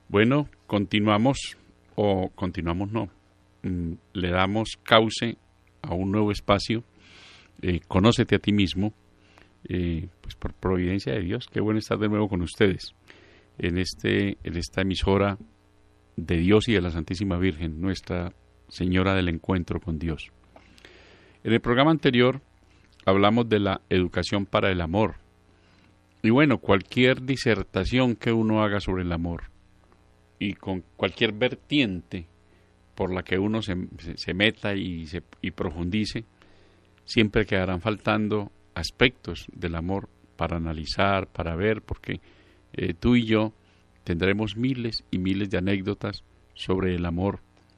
Bueno, no, le damos cauce a un nuevo espacio, Conócete a ti mismo, pues por providencia de Dios. Qué bueno estar de nuevo con ustedes en esta emisora de Dios y de la Santísima Virgen, Nuestra Señora del Encuentro con Dios. En el programa anterior hablamos de la educación para el amor. Y bueno, cualquier disertación que uno haga sobre el amor y con cualquier vertiente por la que uno se meta y profundice, siempre quedarán faltando aspectos del amor para analizar, para ver, porque tú y yo tendremos miles y miles de anécdotas sobre el amor,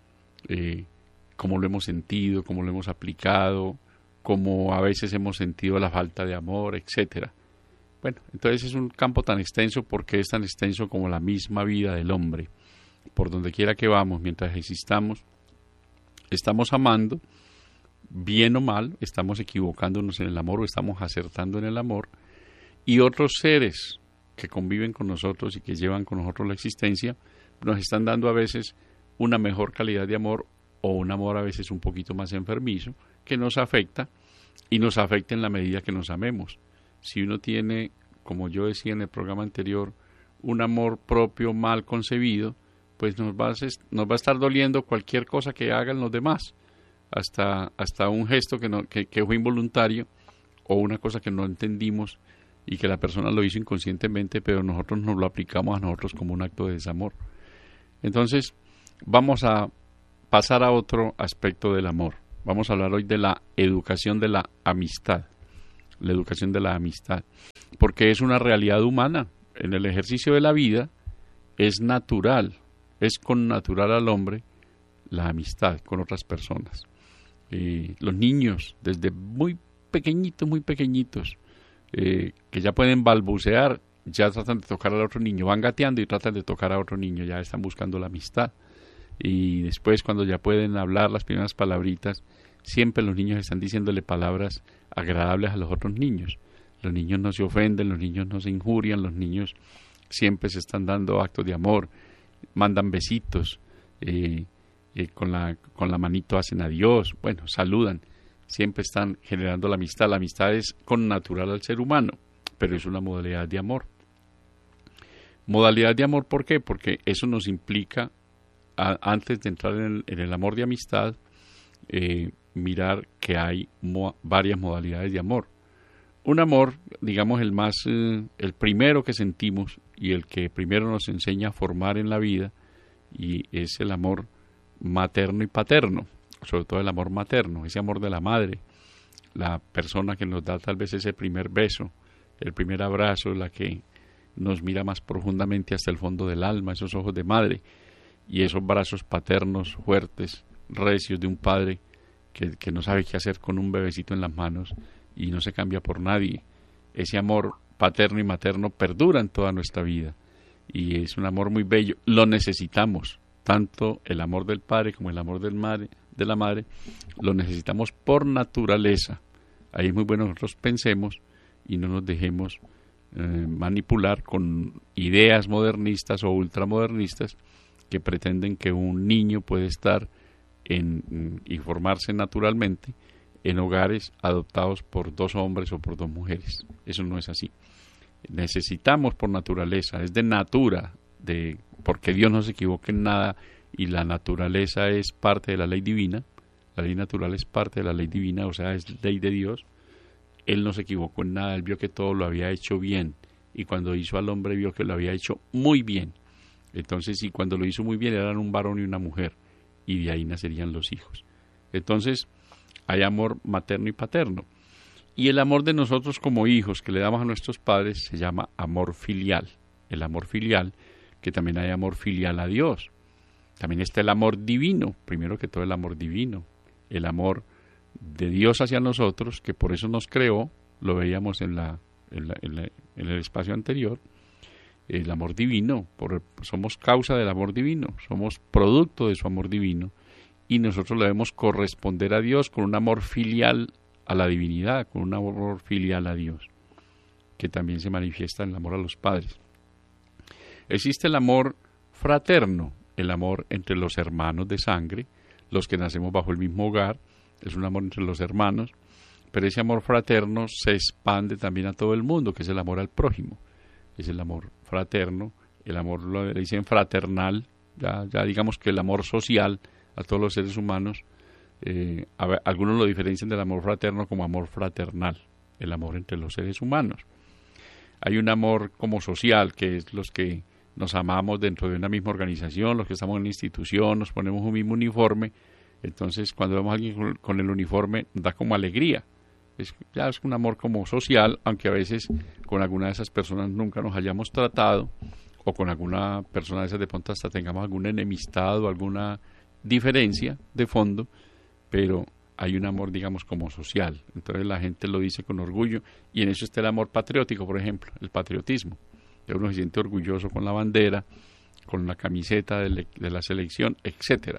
cómo lo hemos sentido, cómo lo hemos aplicado, cómo a veces hemos sentido la falta de amor, etcétera. Bueno, entonces es un campo tan extenso porque es tan extenso como la misma vida del hombre. Por donde quiera que vamos, mientras existamos, estamos amando, bien o mal, estamos equivocándonos en el amor o estamos acertando en el amor, y otros seres que conviven con nosotros y que llevan con nosotros la existencia, nos están dando a veces una mejor calidad de amor o un amor a veces un poquito más enfermizo, que nos afecta y nos afecta en la medida que nos amemos. Si uno tiene, como yo decía en el programa anterior, un amor propio mal concebido, pues nos va a estar doliendo cualquier cosa que hagan los demás, hasta un gesto que fue involuntario o una cosa que no entendimos y que la persona lo hizo inconscientemente, pero nosotros nos lo aplicamos a nosotros como un acto de desamor. Entonces, vamos a pasar a otro aspecto del amor. Vamos a hablar hoy de la educación de la amistad. La educación de la amistad, porque es una realidad humana. En el ejercicio de la vida es natural, es connatural al hombre la amistad con otras personas. Los niños, desde muy pequeñitos, que ya pueden balbucear, ya tratan de tocar al otro niño, van gateando y tratan de tocar a otro niño, ya están buscando la amistad. Y después, cuando ya pueden hablar las primeras palabritas, siempre los niños están diciéndole palabras agradables a los otros niños. Los niños no se ofenden, los niños no se injurian, los niños siempre se están dando actos de amor, mandan besitos, con la manito hacen adiós, bueno, saludan, siempre están generando la amistad. La amistad es connatural al ser humano, pero es una modalidad de amor. Modalidad de amor, ¿por qué? Porque eso nos implica, antes de entrar en el amor de amistad, mirar que hay varias modalidades de amor. Un amor, digamos, el primero que sentimos y el que primero nos enseña a formar en la vida, y es el amor materno y paterno, sobre todo el amor materno, ese amor de la madre, la persona que nos da tal vez ese primer beso, el primer abrazo, la que nos mira más profundamente hasta el fondo del alma, esos ojos de madre, y esos brazos paternos fuertes, recios de un padre que no sabe qué hacer con un bebecito en las manos y no se cambia por nadie. Ese amor paterno y materno perdura en toda nuestra vida y es un amor muy bello. Lo necesitamos, tanto el amor del padre como el amor de la madre, lo necesitamos por naturaleza. Ahí es muy bueno que nosotros pensemos y no nos dejemos manipular con ideas modernistas o ultramodernistas que pretenden que un niño puede estar y formarse naturalmente en hogares adoptados por dos hombres o por dos mujeres. Eso no es así. Necesitamos por naturaleza, es de natura, porque Dios no se equivoca en nada y la naturaleza es parte de la ley divina. La ley natural es parte de la ley divina, o sea, es ley de Dios. Él no se equivocó en nada, él vio que todo lo había hecho bien y cuando hizo al hombre vio que lo había hecho muy bien. Entonces, y cuando lo hizo muy bien eran un varón y una mujer, y de ahí nacerían los hijos. Entonces, hay amor materno y paterno. Y el amor de nosotros como hijos que le damos a nuestros padres se llama amor filial. El amor filial, que también hay amor filial a Dios. También está el amor divino, primero que todo el amor divino. El amor de Dios hacia nosotros, que por eso nos creó, lo veíamos en el espacio anterior. El amor divino, somos causa del amor divino, somos producto de su amor divino y nosotros debemos corresponder a Dios con un amor filial a la divinidad, con un amor filial a Dios, que también se manifiesta en el amor a los padres. Existe el amor fraterno, el amor entre los hermanos de sangre, los que nacemos bajo el mismo hogar, es un amor entre los hermanos, pero ese amor fraterno se expande también a todo el mundo, que es el amor al prójimo, es el amor fraterno, el amor, lo dicen fraternal, ya digamos que el amor social a todos los seres humanos, algunos lo diferencian del amor fraterno como amor fraternal, el amor entre los seres humanos. Hay un amor como social, que es los que nos amamos dentro de una misma organización, los que estamos en una institución, nos ponemos un mismo uniforme, entonces cuando vemos a alguien con el uniforme da como alegría. Ya es un amor como social, aunque a veces con alguna de esas personas nunca nos hayamos tratado, o con alguna persona de esas de pronto hasta tengamos alguna enemistad o alguna diferencia de fondo, pero hay un amor, digamos, como social. Entonces la gente lo dice con orgullo, y en eso está el amor patriótico, por ejemplo, el patriotismo. Uno se siente orgulloso con la bandera, con la camiseta de la selección, etcétera.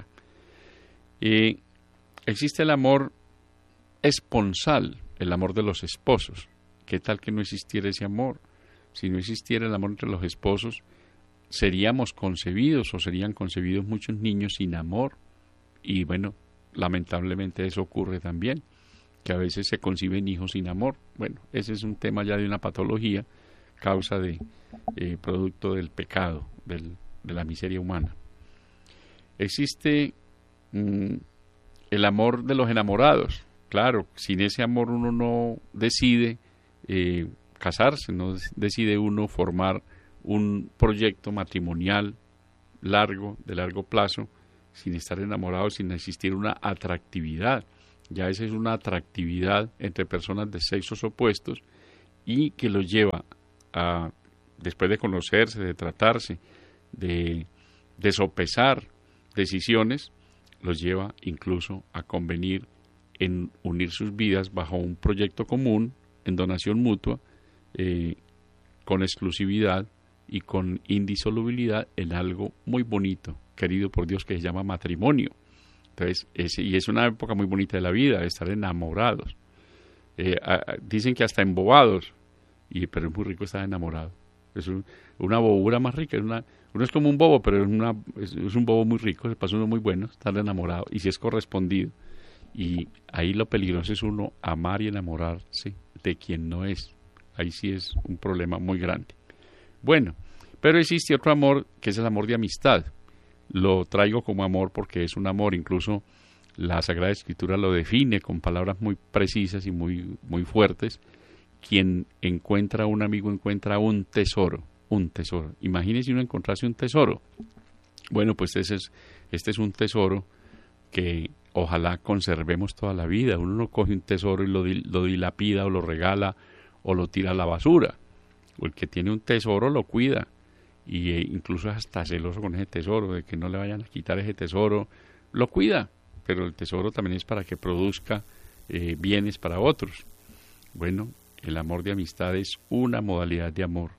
Existe el amor esponsal, el amor de los esposos. ¿Qué tal que no existiera ese amor? Si no existiera el amor entre los esposos, seríamos concebidos o serían concebidos muchos niños sin amor. Y bueno, lamentablemente eso ocurre también, que a veces se conciben hijos sin amor. Bueno, ese es un tema ya de una patología, causa de producto del pecado, de la miseria humana. Existe el amor de los enamorados. Claro, sin ese amor uno no decide casarse, no decide uno formar un proyecto matrimonial de largo plazo, sin estar enamorado, sin existir una atractividad. Ya esa es una atractividad entre personas de sexos opuestos y que los lleva a, después de conocerse, de tratarse, de sopesar decisiones, los lleva incluso a convenir en unir sus vidas bajo un proyecto común, en donación mutua, con exclusividad y con indisolubilidad en algo muy bonito, querido por Dios, que se llama matrimonio. Entonces, y es una época muy bonita de la vida, de estar enamorados. Dicen que hasta embobados, pero es muy rico estar enamorado. Es una bobura más rica. Uno es como un bobo, pero es un bobo muy rico, se pasa uno muy bueno, estar enamorado, y si es correspondido. Y ahí lo peligroso es uno amar y enamorarse de quien no es. Ahí sí es un problema muy grande. Bueno, pero existe otro amor que es el amor de amistad. Lo traigo como amor porque es un amor, incluso la Sagrada Escritura lo define con palabras muy precisas y muy, muy fuertes. Quien encuentra un amigo encuentra un tesoro, un tesoro. Imagínese uno encontrarse un tesoro. Bueno, pues este es un tesoro que ojalá conservemos toda la vida. Uno no coge un tesoro y lo dilapida o lo regala o lo tira a la basura. O el que tiene un tesoro lo cuida y incluso es hasta celoso con ese tesoro, de que no le vayan a quitar ese tesoro, lo cuida, pero el tesoro también es para que produzca bienes para otros. Bueno, el amor de amistad es una modalidad de amor.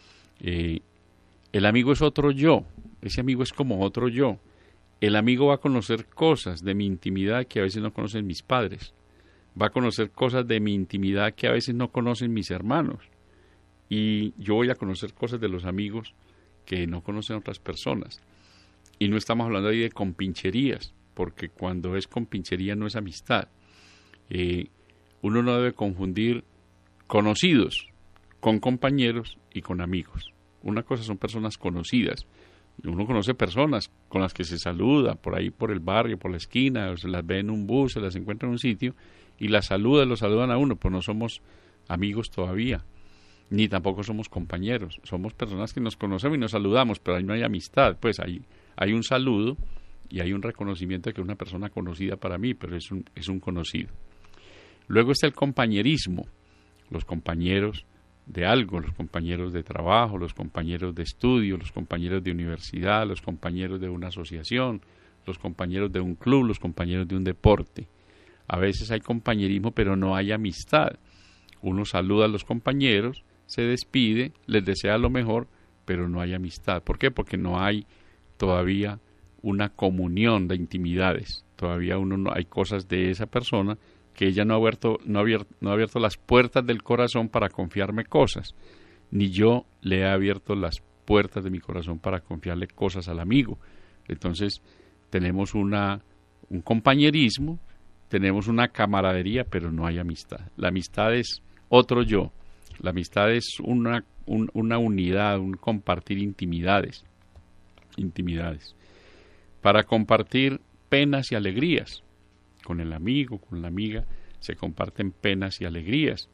El amigo es otro yo, ese amigo es como otro yo. El amigo va a conocer cosas de mi intimidad que a veces no conocen mis padres, va a conocer cosas de mi intimidad que a veces no conocen mis hermanos, y yo voy a conocer cosas de los amigos que no conocen otras personas. Y no estamos hablando ahí de compincherías, porque cuando es compinchería no es amistad. Uno no debe confundir conocidos con compañeros y con amigos. Una cosa son personas conocidas. Uno conoce personas con las que se saluda por ahí, por el barrio, por la esquina, o se las ve en un bus, se las encuentra en un sitio y las saluda, los saludan a uno, pues no somos amigos todavía, ni tampoco somos compañeros. Somos personas que nos conocemos y nos saludamos, pero ahí no hay amistad. Pues hay un saludo y hay un reconocimiento de que es una persona conocida para mí, pero es un conocido. Luego está el compañerismo, los compañeros de algo, los compañeros de trabajo, los compañeros de estudio, los compañeros de universidad, los compañeros de una asociación, los compañeros de un club, los compañeros de un deporte. A veces hay compañerismo, pero no hay amistad. Uno saluda a los compañeros, se despide, les desea lo mejor, pero no hay amistad. ¿Por qué? Porque no hay todavía una comunión de intimidades. Todavía hay cosas de esa persona que ella no ha abierto las puertas del corazón para confiarme cosas, ni yo le he abierto las puertas de mi corazón para confiarle cosas al amigo. Entonces tenemos un compañerismo, tenemos una camaradería, pero no hay amistad. La amistad es otro yo. La amistad es una unidad, un compartir intimidades. Para compartir penas y alegrías. Con el amigo, con la amiga, se comparten penas y alegrías.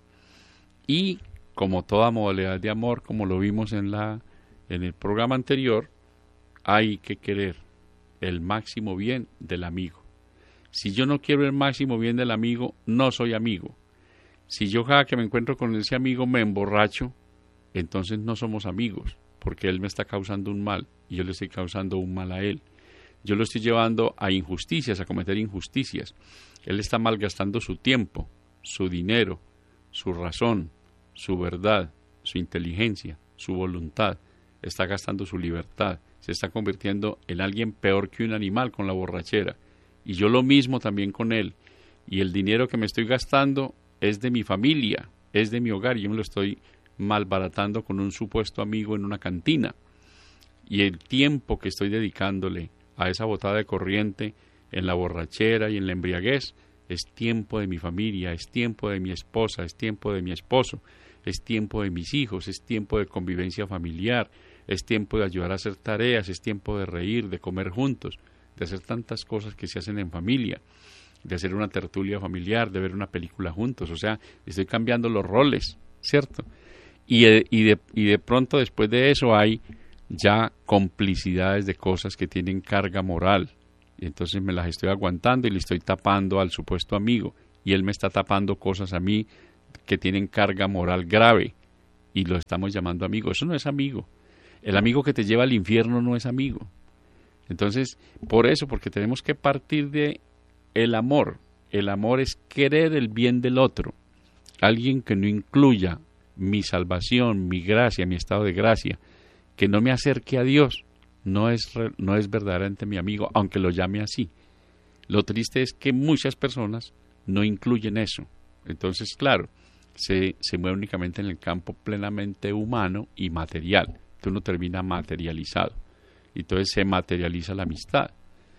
Y como toda modalidad de amor, como lo vimos en el programa anterior, hay que querer el máximo bien del amigo. Si yo no quiero el máximo bien del amigo, no soy amigo. Si yo cada que me encuentro con ese amigo me emborracho, entonces no somos amigos, porque él me está causando un mal y yo le estoy causando un mal a él. Yo lo estoy llevando a injusticias, a cometer injusticias. Él está malgastando su tiempo, su dinero, su razón, su verdad, su inteligencia, su voluntad. Está gastando su libertad. Se está convirtiendo en alguien peor que un animal con la borrachera. Y yo lo mismo también con él. Y el dinero que me estoy gastando es de mi familia, es de mi hogar. Y yo me lo estoy malbaratando con un supuesto amigo en una cantina. Y el tiempo que estoy dedicándole a esa botada de corriente en la borrachera y en la embriaguez es tiempo de mi familia, es tiempo de mi esposa, es tiempo de mi esposo, es tiempo de mis hijos, es tiempo de convivencia familiar, es tiempo de ayudar a hacer tareas, es tiempo de reír, de comer juntos, de hacer tantas cosas que se hacen en familia, de hacer una tertulia familiar, de ver una película juntos. O sea, estoy cambiando los roles, ¿cierto? Y de pronto después de eso hay ya complicidades de cosas que tienen carga moral. Y entonces me las estoy aguantando y le estoy tapando al supuesto amigo. Y él me está tapando cosas a mí que tienen carga moral grave. Y lo estamos llamando amigo. Eso no es amigo. El amigo que te lleva al infierno no es amigo. Entonces, por eso, porque tenemos que partir de el amor. El amor es querer el bien del otro. Alguien que no incluya mi salvación, mi gracia, mi estado de gracia, que no me acerque a Dios, no es verdaderamente mi amigo, aunque lo llame así. Lo triste es que muchas personas no incluyen eso. Entonces, claro, se mueve únicamente en el campo plenamente humano y material. Entonces uno termina materializado. Entonces se materializa la amistad.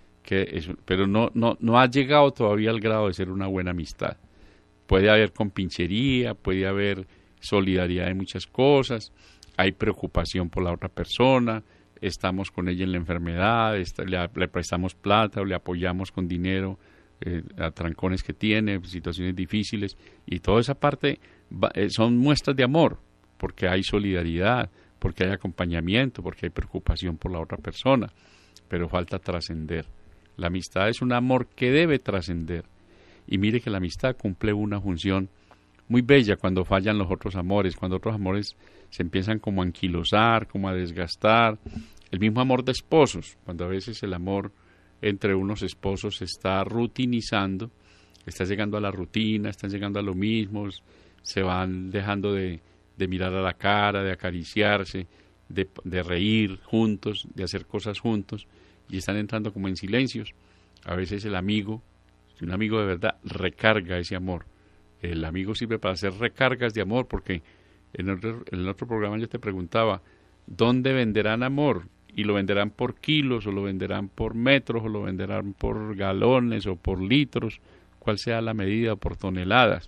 Pero no ha llegado todavía al grado de ser una buena amistad. Puede haber compinchería, puede haber solidaridad en muchas cosas, hay preocupación por la otra persona, estamos con ella en la enfermedad, le prestamos plata o le apoyamos con dinero a trancones que tiene, situaciones difíciles, y toda esa parte son muestras de amor, porque hay solidaridad, porque hay acompañamiento, porque hay preocupación por la otra persona, pero falta trascender. La amistad es un amor que debe trascender, y mire que la amistad cumple una función muy bella cuando fallan los otros amores, cuando otros amores se empiezan como a anquilosar, como a desgastar. El mismo amor de esposos, cuando a veces el amor entre unos esposos se está rutinizando, está llegando a la rutina, están llegando a lo mismo, se van dejando de mirar a la cara, de acariciarse, de reír juntos, de hacer cosas juntos, y están entrando como en silencios. A veces el amigo, si un amigo de verdad, recarga ese amor. El amigo sirve para hacer recargas de amor, porque en el otro programa yo te preguntaba, ¿dónde venderán amor? Y lo venderán por kilos, o lo venderán por metros, o lo venderán por galones, o por litros, cuál sea la medida, o por toneladas.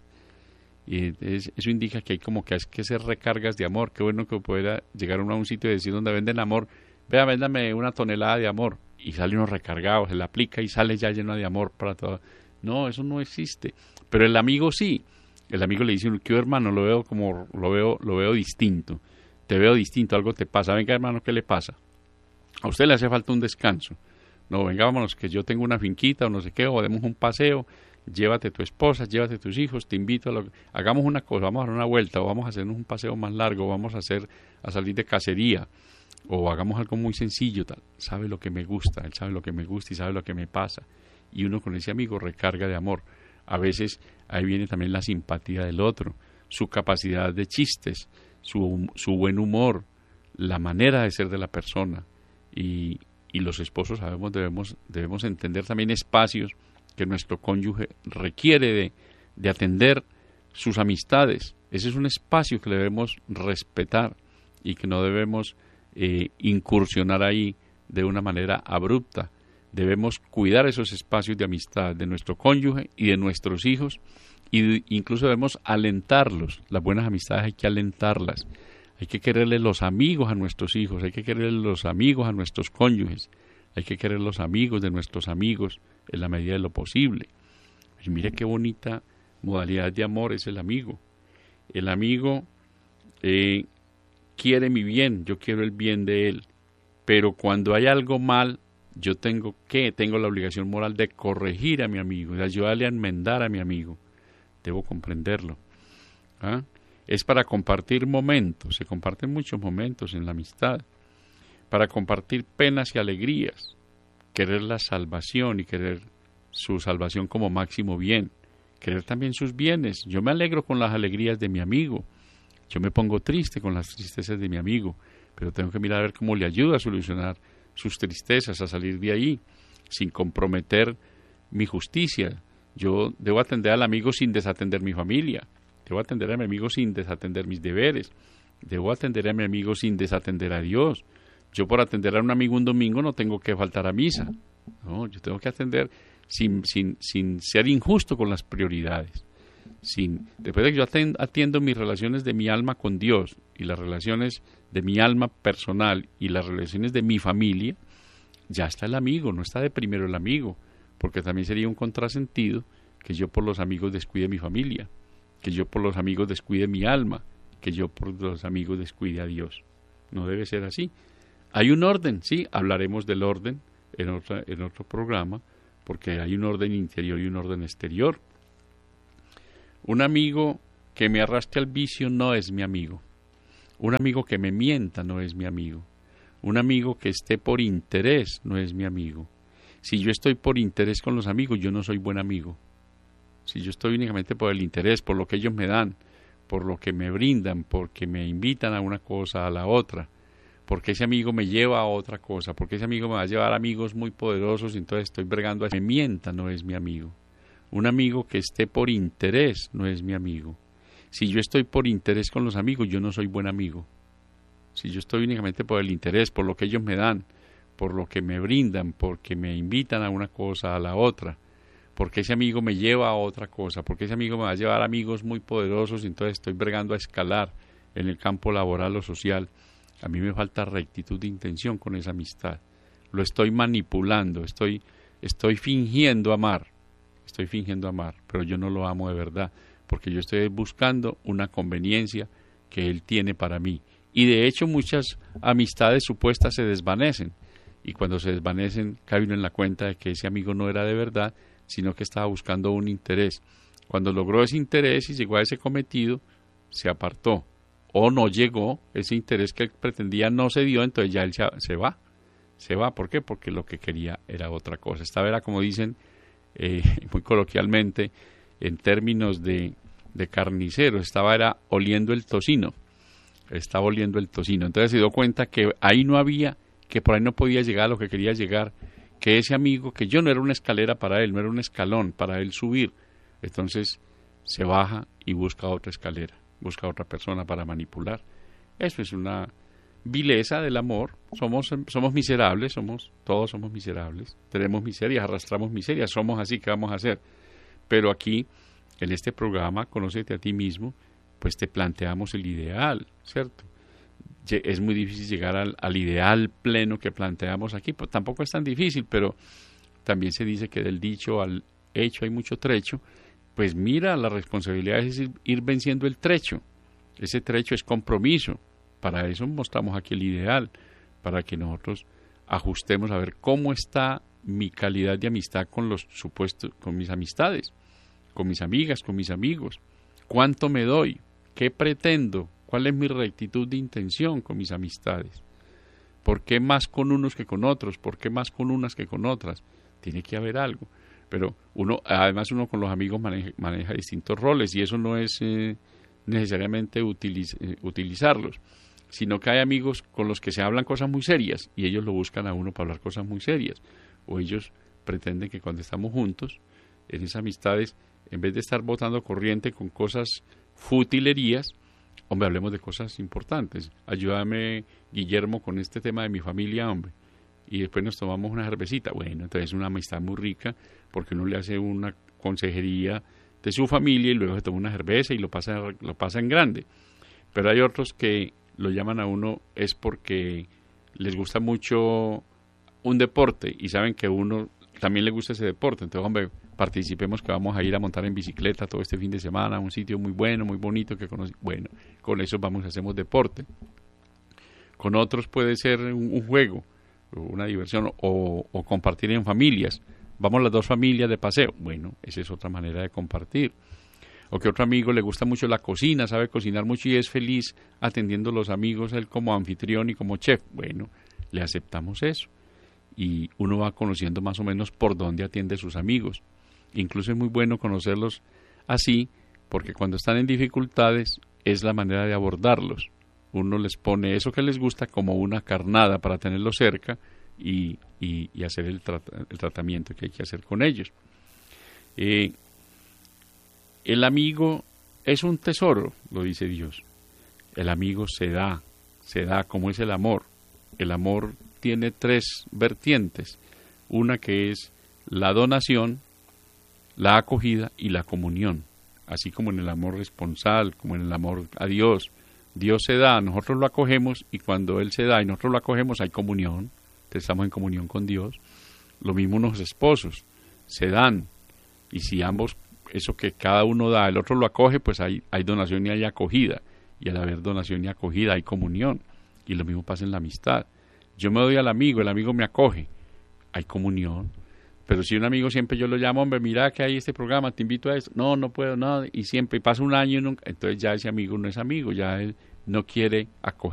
Y eso indica que hay como que hay que hacer recargas de amor. Qué bueno que pueda llegar uno a un sitio y decir donde venden amor, vea, véndame una tonelada de amor, y sale uno recargado, se le aplica y sale ya lleno de amor para todo. No, eso no existe. Pero el amigo sí. El amigo le dice, ¿qué hermano? Lo veo distinto. Te veo distinto, algo te pasa. Venga, hermano, ¿qué le pasa? A usted le hace falta un descanso. No, venga, vámonos, que yo tengo una finquita o no sé qué, o demos un paseo, llévate tu esposa, llévate tus hijos, te invito hagamos una cosa, vamos a dar una vuelta, o vamos a hacernos un paseo más largo, o vamos a salir de cacería, o hagamos algo muy sencillo, tal. Sabe lo que me gusta, él sabe lo que me gusta y sabe lo que me pasa. Y uno con ese amigo recarga de amor. A veces ahí viene también la simpatía del otro, su capacidad de chistes, su buen humor, la manera de ser de la persona. Y los esposos debemos entender también espacios que nuestro cónyuge requiere de atender sus amistades. Ese es un espacio que debemos respetar y que no debemos incursionar ahí de una manera abrupta. Debemos cuidar esos espacios de amistad de nuestro cónyuge y de nuestros hijos, y incluso debemos alentarlos. Las buenas amistades hay que alentarlas. Hay que quererle los amigos a nuestros hijos, hay que quererle los amigos a nuestros cónyuges, hay que querer los amigos de nuestros amigos en la medida de lo posible. Y mire qué bonita modalidad de amor es el amigo. El amigo quiere mi bien, yo quiero el bien de él, pero cuando hay algo mal, yo tengo la obligación moral de corregir a mi amigo, de ayudarle a enmendar a mi amigo. Debo comprenderlo. ¿Ah? Es para compartir momentos, se comparten muchos momentos en la amistad, para compartir penas y alegrías, querer la salvación y querer su salvación como máximo bien, querer también sus bienes. Yo me alegro con las alegrías de mi amigo, yo me pongo triste con las tristezas de mi amigo, pero tengo que mirar a ver cómo le ayudo a solucionar sus tristezas, a salir de ahí, sin comprometer mi justicia. Yo debo atender al amigo sin desatender mi familia, debo atender a mi amigo sin desatender mis deberes, debo atender a mi amigo sin desatender a Dios. Yo por atender a un amigo un domingo no tengo que faltar a misa, no, yo tengo que atender sin ser injusto con las prioridades. Después de que yo atiendo mis relaciones de mi alma con Dios y las relaciones de mi alma personal y las relaciones de mi familia, ya está el amigo, no está de primero el amigo, porque también sería un contrasentido que yo por los amigos descuide mi familia, que yo por los amigos descuide mi alma, que yo por los amigos descuide a Dios. No debe ser así. Hay un orden, sí, hablaremos del orden en otro programa, porque hay un orden interior y un orden exterior. Un amigo que me arrastre al vicio no es mi amigo. Un amigo que me mienta no es mi amigo. Un amigo que esté por interés no es mi amigo. Si yo estoy por interés con los amigos, yo no soy buen amigo. Si yo estoy únicamente por el interés, por lo que ellos me dan, por lo que me brindan, porque me invitan a una cosa, a la otra, porque ese amigo me lleva a otra cosa, porque ese amigo me va a llevar a amigos muy poderosos y entonces estoy bregando a que me mienta, no es mi amigo. Un amigo que esté por interés no es mi amigo. Si yo estoy por interés con los amigos, yo no soy buen amigo. Si yo estoy únicamente por el interés, por lo que ellos me dan, por lo que me brindan, porque me invitan a una cosa, a la otra, porque ese amigo me lleva a otra cosa, porque ese amigo me va a llevar a amigos muy poderosos y entonces estoy bregando a escalar en el campo laboral o social, a mí me falta rectitud de intención con esa amistad. Lo estoy manipulando, estoy fingiendo amar, pero yo no lo amo de verdad, porque yo estoy buscando una conveniencia que él tiene para mí. Y de hecho muchas amistades supuestas se desvanecen, y cuando se desvanecen cae uno en la cuenta de que ese amigo no era de verdad, sino que estaba buscando un interés. Cuando logró ese interés y llegó a ese cometido, se apartó, o no llegó, ese interés que él pretendía no se dio, entonces ya él se va. ¿Por qué? Porque lo que quería era otra cosa. Esta era, como dicen muy coloquialmente, en términos de carnicero, era oliendo el tocino. Estaba oliendo el tocino. Entonces se dio cuenta que ahí no había, que por ahí no podía llegar a lo que quería llegar, que ese amigo, que yo no era una escalera para él, no era un escalón para él subir. Entonces se baja y busca otra escalera, busca otra persona para manipular. Eso es una vileza del amor. Somos miserables, todos somos miserables, tenemos miserias, arrastramos miserias, somos así, ¿qué vamos a hacer? Pero aquí, en este programa, Conócete a ti mismo, pues te planteamos el ideal, ¿cierto? Es muy difícil llegar al ideal pleno que planteamos aquí, pues tampoco es tan difícil, pero también se dice que del dicho al hecho hay mucho trecho. Pues mira, la responsabilidad es ir venciendo el trecho. Ese trecho es compromiso. Para eso mostramos aquí el ideal, para que nosotros ajustemos a ver cómo está mi calidad de amistad con mis amistades, con mis amigas, con mis amigos. ¿Cuánto me doy? ¿Qué pretendo? ¿Cuál es mi rectitud de intención con mis amistades? ¿Por qué más con unos que con otros? ¿Por qué más con unas que con otras? Tiene que haber algo. Pero además uno con los amigos maneja distintos roles y eso no es necesariamente utilizarlos, sino que hay amigos con los que se hablan cosas muy serias y ellos lo buscan a uno para hablar cosas muy serias, o ellos pretenden que cuando estamos juntos, en esas amistades, en vez de estar botando corriente con cosas futilerías, Hombre, hablemos de cosas importantes. Ayúdame, Guillermo, con este tema de mi familia, hombre. Y después nos tomamos una cervecita. Bueno, entonces es una amistad muy rica porque uno le hace una consejería de su familia y luego se toma una cerveza y lo pasa en grande. Pero hay otros que lo llaman a uno es porque les gusta mucho un deporte y saben que a uno también le gusta ese deporte. Entonces, hombre, participemos que vamos a ir a montar en bicicleta todo este fin de semana a un sitio muy bueno, muy bonito que conoce. Bueno, con eso vamos, hacemos deporte. Con otros puede ser un juego, una diversión o compartir en familias. Vamos las dos familias de paseo. Bueno, esa es otra manera de compartir. O que otro amigo le gusta mucho la cocina, sabe cocinar mucho y es feliz atendiendo a los amigos, él como anfitrión y como chef. Bueno, le aceptamos eso. Y uno va conociendo más o menos por dónde atiende a sus amigos. Incluso es muy bueno conocerlos así, porque cuando están en dificultades es la manera de abordarlos. Uno les pone eso que les gusta como una carnada para tenerlos cerca y hacer el tratamiento que hay que hacer con ellos. El amigo es un tesoro, lo dice Dios. El amigo se da como es el amor. El amor tiene 3 vertientes, una que es la donación, la acogida y la comunión, así como en el amor responsable, como en el amor a Dios. Dios se da, nosotros lo acogemos y cuando Él se da y nosotros lo acogemos hay comunión, estamos en comunión con Dios. Lo mismo unos esposos, se dan y si ambos, eso que cada uno da, el otro lo acoge, pues hay donación y hay acogida, y al haber donación y acogida hay comunión, y lo mismo pasa en la amistad. Yo me doy al amigo, el amigo me acoge, hay comunión. Pero si un amigo siempre yo lo llamo, hombre, mira que hay este programa, te invito a esto, no puedo, no, y siempre, y pasa un año, y nunca, entonces ya ese amigo no es amigo, ya él no quiere acoger